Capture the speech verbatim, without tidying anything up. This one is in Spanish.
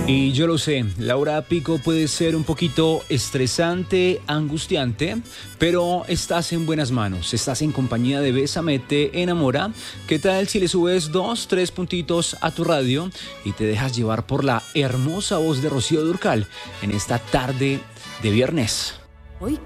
Y yo lo sé, la hora pico puede ser un poquito estresante, angustiante, pero estás en buenas manos, estás en compañía de Bésame Te Enamora. ¿Qué tal si le subes dos, tres puntitos a tu radio y te dejas llevar por la hermosa voz de Rocío Dúrcal en esta tarde de viernes? Hoy